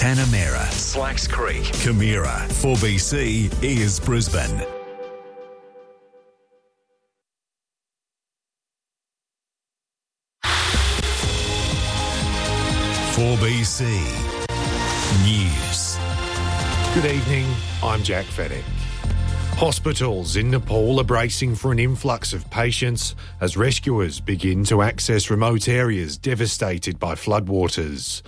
Tanamera, Slacks Creek, Camira. 4BC is Brisbane. .4BC News. Good evening, I'm Jack Fedek. Hospitals in Nepal are bracing for an influx of patients as rescuers begin to access remote areas devastated by floodwaters.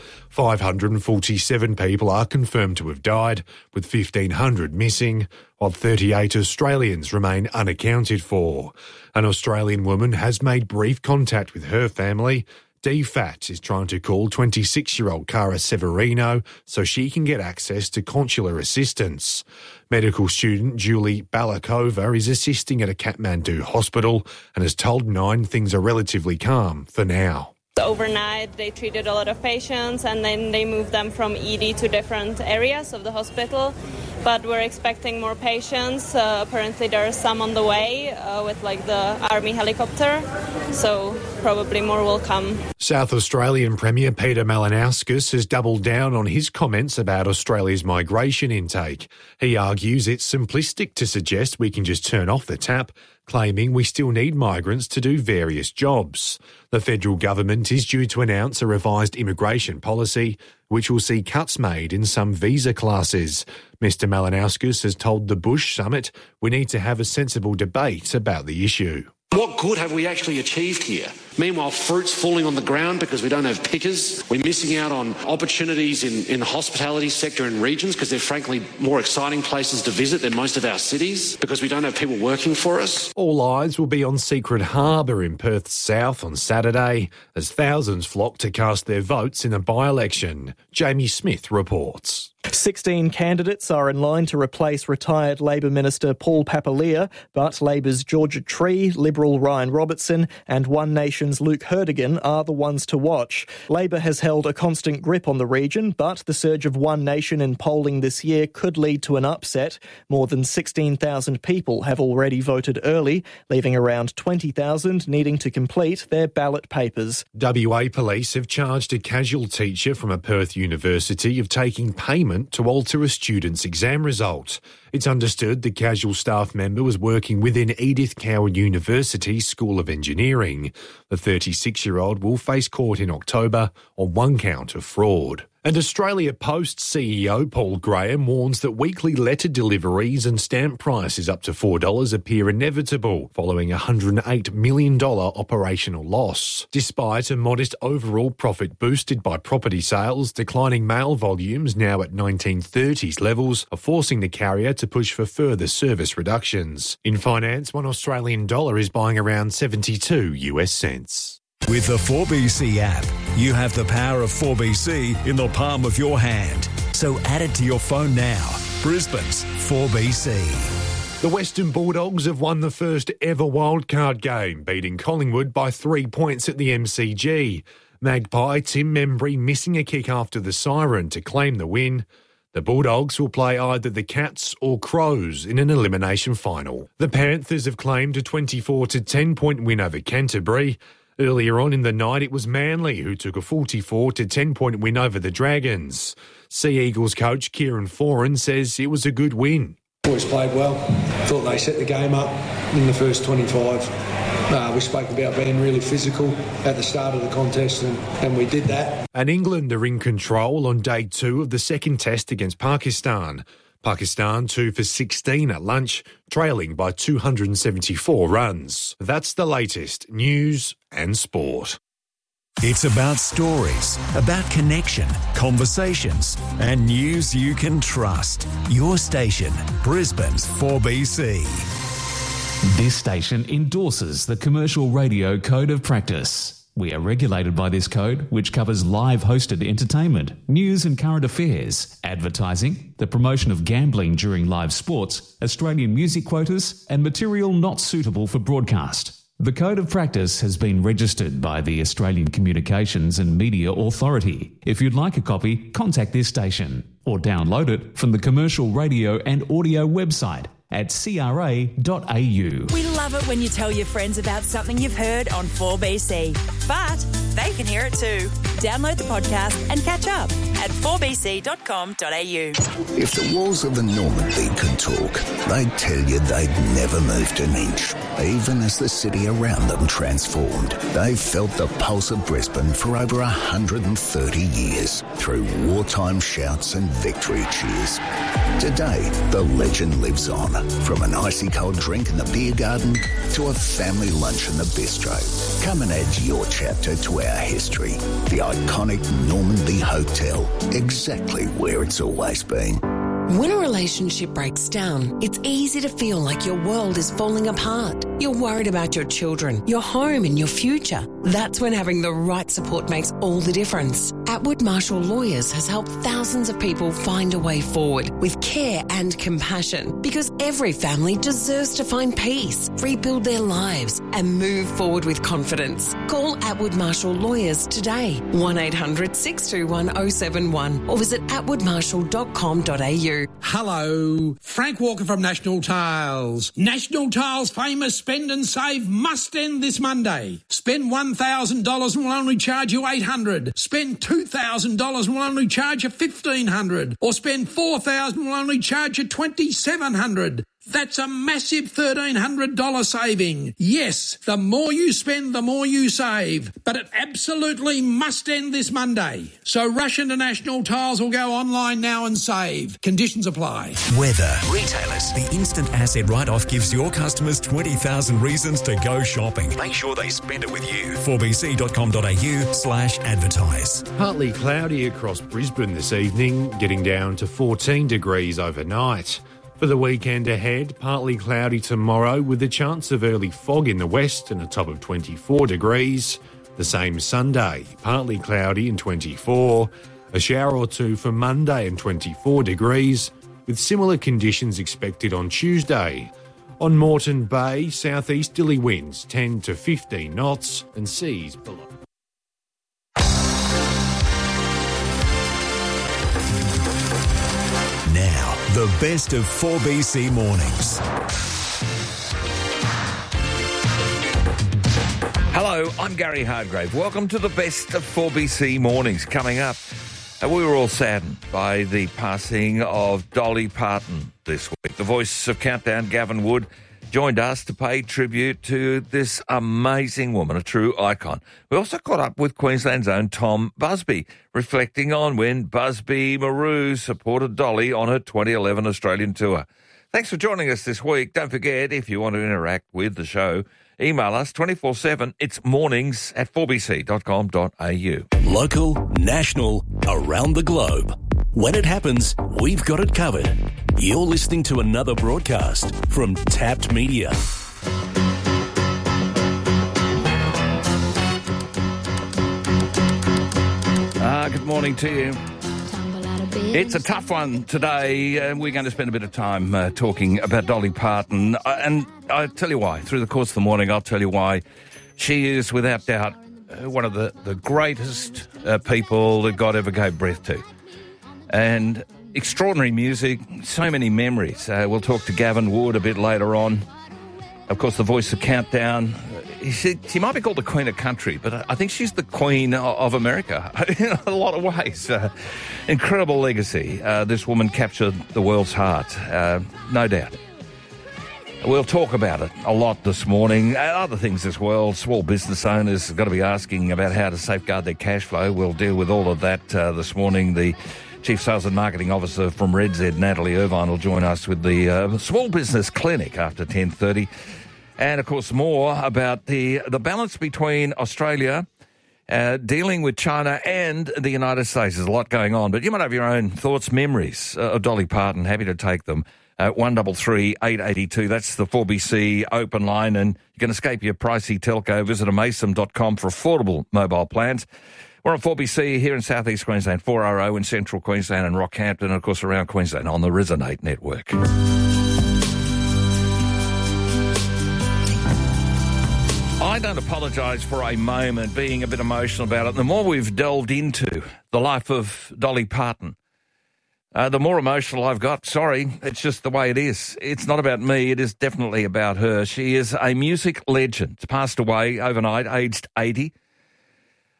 547 people are confirmed to have died, with 1,500 missing, while 38 Australians remain unaccounted for. An Australian woman has made brief contact with her family. DFAT is trying to call 26-year-old Cara Severino so she can get access to consular assistance. Medical student Julie Balakova is assisting at a Kathmandu hospital and has told Nine things are relatively calm for now. Overnight, they treated a lot of patients and then they moved them from ED to different areas of the hospital. But we're expecting more patients. Apparently there are some on the way with the army helicopter. So probably more will come. South Australian Premier Peter Malinauskas has doubled down on his comments about Australia's migration intake. He argues it's simplistic to suggest we can just turn off the tap, claiming we still need migrants to do various jobs. The federal government is due to announce a revised immigration policy, which will see cuts made in some visa classes. Mr Malinauskas has told the Bush Summit we need to have a sensible debate about the issue. What good have we actually achieved here? Meanwhile, fruit's falling on the ground because we don't have pickers. We're missing out on opportunities in the hospitality sector and regions because they're frankly more exciting places to visit than most of our cities because we don't have people working for us. All eyes will be on Secret Harbour in Perth's south on Saturday as thousands flock to cast their votes in a by-election. Jamie Smith reports. 16 candidates are in line to replace retired Labor Minister Paul Papalia, but Labor's Georgia Tree, Liberal Ryan Robertson and One Nation's Luke Herdigan are the ones to watch. Labor has held a constant grip on the region, but the surge of One Nation in polling this year could lead to an upset. More than 16,000 people have already voted early, leaving around 20,000 needing to complete their ballot papers. WA Police have charged a casual teacher from a Perth university of taking payment to alter a student's exam result. It's understood the casual staff member was working within Edith Cowan University's School of Engineering. The 36-year-old will face court in October on one count of fraud. And Australia Post CEO Paul Graham warns that weekly letter deliveries and stamp prices up to $4 appear inevitable following a $108 million operational loss. Despite a modest overall profit boosted by property sales, declining mail volumes now at 1930s levels are forcing the carrier to push for further service reductions. In finance, $1 Australian is buying around 72 US cents. With the 4BC app, you have the power of 4BC in the palm of your hand. So add it to your phone now. Brisbane's 4BC. The Western Bulldogs have won the first ever wildcard game, beating Collingwood by 3 points at the MCG. Magpie Tim Membry missing a kick after the siren to claim the win. The Bulldogs will play either the Cats or Crows in an elimination final. The Panthers have claimed a 24-10 point win over Canterbury. Earlier on in the night, it was Manly who took a 44-10 point win over the Dragons. Sea Eagles coach Kieran Foran says it was a good win. Boys played well. Thought they set the game up in the first 25. We spoke about being really physical at the start of the contest and we did that. And England are in control on day 2 of the second test against Pakistan. Pakistan 2 for 16 at lunch, trailing by 274 runs. That's the latest news and sport. It's about stories, about connection, conversations, and news you can trust. Your station, Brisbane's 4BC. This station endorses the Commercial Radio Code of Practice. We are regulated by this code, which covers live hosted entertainment, news and current affairs, advertising, the promotion of gambling during live sports, Australian music quotas, and material not suitable for broadcast. The Code of Practice has been registered by the Australian Communications and Media Authority. If you'd like a copy, contact this station or download it from the Commercial Radio and Audio website at cra.au. We love it when you tell your friends about something you've heard on 4BC, but they can hear it too. Download the podcast and catch up at 4bc.com.au. If the walls of the Normandy could talk, they'd tell you they'd never moved an inch. Even as the city around them transformed, they've felt the pulse of Brisbane for over 130 years through wartime shouts and victory cheers. Today, the legend lives on, from an icy cold drink in the beer garden to a family lunch in the bistro. Come and add your chapter to our history. The iconic Normandy Hotel, exactly where it's always been. When a relationship breaks down, it's easy to feel like your world is falling apart. You're worried about your children, your home and your future. That's when having the right support makes all the difference. Atwood Marshall Lawyers has helped thousands of people find a way forward with care and compassion, because every family deserves to find peace, rebuild their lives and move forward with confidence. Call Atwood Marshall Lawyers today, 1-800-621-071, or visit atwoodmarshall.com.au. Hello, Frank Walker from National Tiles. National Tiles' famous Spend and Save must end this Monday. Spend $1,000 and we'll only charge you $800. Spend $2,000 and we'll only charge you $1,500. Or spend $4,000 and we'll only charge you $2,700. That's a massive $1,300 saving. Yes, the more you spend, the more you save. But it absolutely must end this Monday. So rush into National Tiles or go online now and save. Conditions apply. Weather. Retailers. The instant asset write-off gives your customers 20,000 reasons to go shopping. Make sure they spend it with you. 4bc.com.au/advertise. Partly cloudy across Brisbane this evening, getting down to 14 degrees overnight. For the weekend ahead, partly cloudy tomorrow with a chance of early fog in the west and a top of 24 degrees. The same Sunday, partly cloudy and 24. A shower or two for Monday and 24 degrees, with similar conditions expected on Tuesday. On Moreton Bay, southeasterly winds 10 to 15 knots and seas below. Now, the best of 4BC mornings. Hello, I'm Gary Hardgrave. Welcome to the best of 4BC mornings. Coming up, we were all saddened by the passing of Dolly Parton this week. The voice of Countdown, Gavin Wood, joined us to pay tribute to this amazing woman, a true icon. We also caught up with Queensland's own Tom Busby, reflecting on when Busby Marou supported Dolly on her 2011 Australian tour. Thanks for joining us this week. Don't forget, if you want to interact with the show, email us 24/7. It's mornings at 4bc.com.au. Local, national, around the globe. When it happens, we've got it covered. You're listening to another broadcast from Tapped Media. Good morning to you. It's a tough one today. We're going to spend a bit of time talking about Dolly Parton. And I'll tell you why. Through the course of the morning, I'll tell you why. She is, without doubt, one of the greatest people that God ever gave breath to. And extraordinary music, so many memories. We'll talk to Gavin Wood a bit later on. Of course, the voice of Countdown. She might be called the Queen of Country, but I think she's the Queen of America in a lot of ways. Incredible legacy. This woman captured the world's heart, no doubt. We'll talk about it a lot this morning. Other things as well. Small business owners have got to be asking about how to safeguard their cash flow. We'll deal with all of that this morning. The Chief Sales and Marketing Officer from RedZ, Natalie Irvine, will join us with the Small Business Clinic after 10:30. And, of course, more about the balance between Australia dealing with China and the United States. There's a lot going on. But you might have your own thoughts, memories of Dolly Parton. Happy to take them. 133 882. That's the 4BC open line. And you can escape your pricey telco. Visit amasem.com for affordable mobile plans. We're on 4BC here in South East Queensland, 4RO in Central Queensland and Rockhampton, and, of course, around Queensland on the Resonate network. I don't apologise for a moment being a bit emotional about it. The more we've delved into the life of Dolly Parton, the more emotional I've got. Sorry, it's just the way it is. It's not about me. It is definitely about her. She is a music legend. Passed away overnight, aged 80.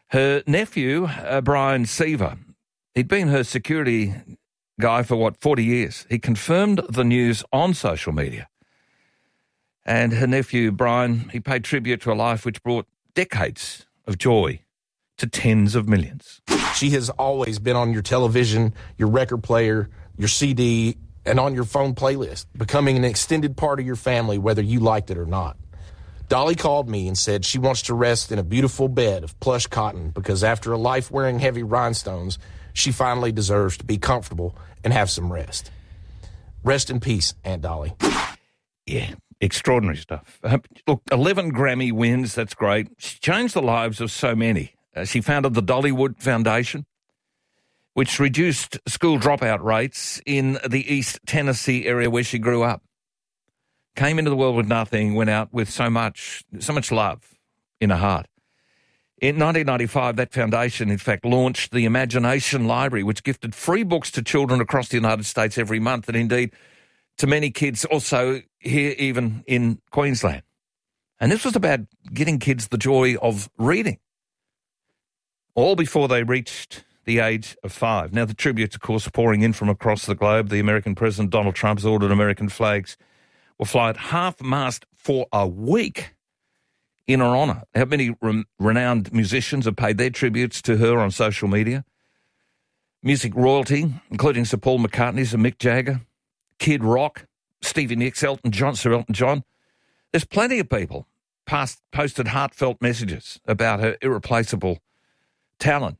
Her nephew, Brian Seaver, he'd been her security guy for, 40 years. He confirmed the news on social media. And her nephew, Brian, he paid tribute to a life which brought decades of joy to tens of millions. She has always been on your television, your record player, your CD, and on your phone playlist, becoming an extended part of your family, whether you liked it or not. Dolly called me and said she wants to rest in a beautiful bed of plush cotton because after a life wearing heavy rhinestones, she finally deserves to be comfortable and have some rest. Rest in peace, Aunt Dolly. Yeah, extraordinary stuff. Look, 11 Grammy wins, that's great. She changed the lives of so many. She founded the Dollywood Foundation, which reduced school dropout rates in the East Tennessee area where she grew up. Came into the world with nothing, went out with so much love in her heart. In 1995, that foundation, in fact, launched the Imagination Library, which gifted free books to children across the United States every month, and indeed to many kids also here, even in Queensland. And this was about getting kids the joy of reading, all before they reached the age of 5. Now, the tributes, of course, pouring in from across the globe. The American President Donald Trump has ordered American flags will fly at half-mast for a week in her honour. How many renowned musicians have paid their tributes to her on social media? Music royalty, including Sir Paul McCartney, Sir Mick Jagger, Kid Rock, Stevie Nicks, Sir Elton John. There's plenty of people posted heartfelt messages about her irreplaceable talent.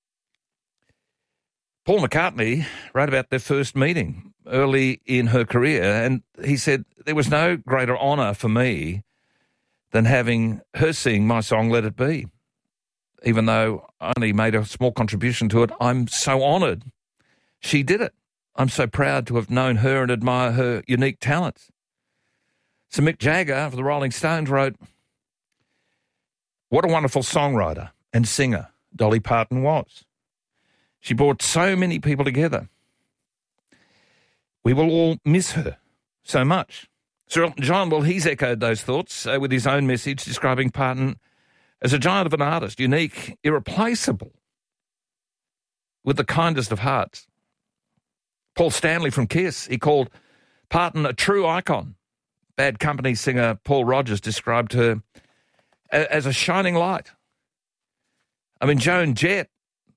Paul McCartney wrote about their first meeting early in her career, and he said, there was no greater honour for me than having her sing my song, Let It Be. Even though I only made a small contribution to it, I'm so honoured she did it. I'm so proud to have known her and admire her unique talents. So Mick Jagger of the Rolling Stones wrote, what a wonderful songwriter and singer Dolly Parton was. She brought so many people together. We will all miss her so much. Sir Elton John, well, he's echoed those thoughts with his own message describing Parton as a giant of an artist, unique, irreplaceable, with the kindest of hearts. Paul Stanley from Kiss, he called Parton a true icon. Bad Company singer Paul Rodgers described her as a shining light. I mean, Joan Jett,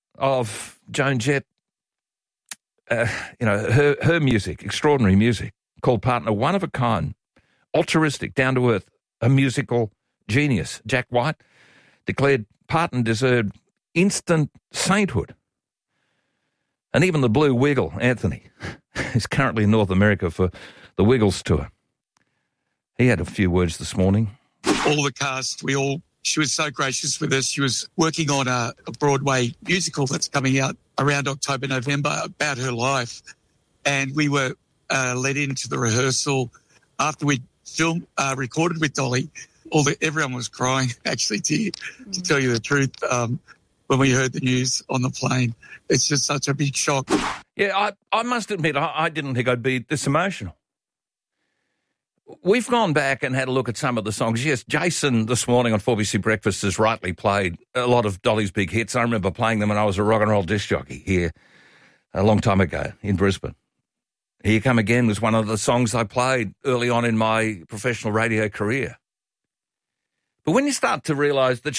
her music, extraordinary music, called Parton a one-of-a-kind, altruistic, down-to-earth, a musical genius. Jack White declared Parton deserved instant sainthood. And even the Blue Wiggle, Anthony, is currently in North America for the Wiggles tour. He had a few words this morning. All the cast, she was so gracious with us. She was working on a Broadway musical that's coming out around October, November about her life. And we were led into the rehearsal after we recorded with Dolly. Everyone was crying, actually, to tell you the truth, when we heard the news on the plane. It's just such a big shock. Yeah, I must admit, I didn't think I'd be this emotional. We've gone back and had a look at some of the songs. Yes, Jason this morning on 4BC Breakfast has rightly played a lot of Dolly's big hits. I remember playing them when I was a rock and roll disc jockey here a long time ago in Brisbane. Here You Come Again was one of the songs I played early on in my professional radio career. But when you start to realise that